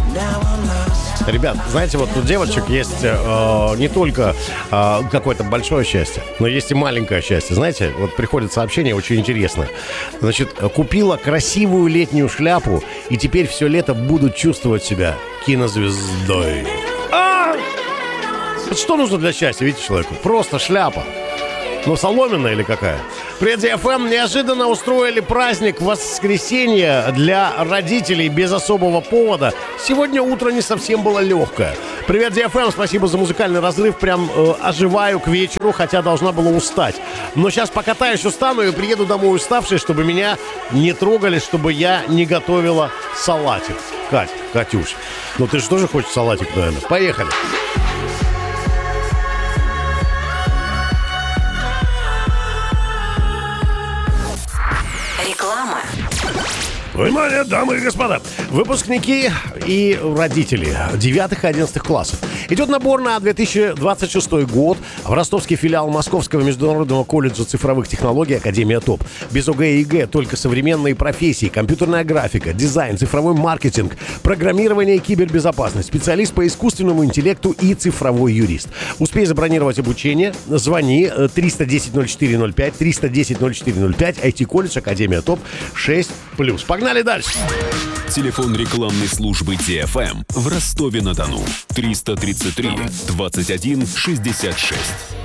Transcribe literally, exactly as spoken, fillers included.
Ребят, знаете, вот у девочек есть э, не только э, какое-то большое счастье, но есть и маленькое счастье. Знаете, вот приходит сообщение очень интересное. Значит, купила красивую летнюю шляпу, и теперь все лето буду чувствовать себя кинозвездой. А! Вот что нужно для счастья, видите, человеку? Просто шляпа. Ну, соломенная или какая? Привет, ди эф эм. Неожиданно устроили праздник в воскресенье для родителей без особого повода. Сегодня утро не совсем было легкое. Привет, ди эф эм. Спасибо за музыкальный разрыв. Прям э, оживаю к вечеру, хотя должна была устать. Но сейчас покатаюсь, устану и приеду домой уставший, чтобы меня не трогали, чтобы я не готовила салатик. Кать, Катюш, ну ты же тоже хочешь салатик, наверное? Поехали. Внимание, дамы и господа, выпускники и родители девятых и одиннадцатых классов. Идет набор на две тысячи двадцать шестой год в ростовский филиал Московского международного колледжа цифровых технологий Академия ТОП. Без ОГЭ и ЕГЭ только современные профессии: компьютерная графика, дизайн, цифровой маркетинг, программирование и кибербезопасность, специалист по искусственному интеллекту и цифровой юрист. Успей забронировать обучение, звони триста десять ноль четыре ноль пять, триста десять ноль четыре ноль пять, ай ти-колледж, Академия ТОП шесть плюс. Погнали дальше. Телефон рекламной службы ди эф эм в Ростове-на-Дону. триста тридцать три двадцать один шестьдесят шесть.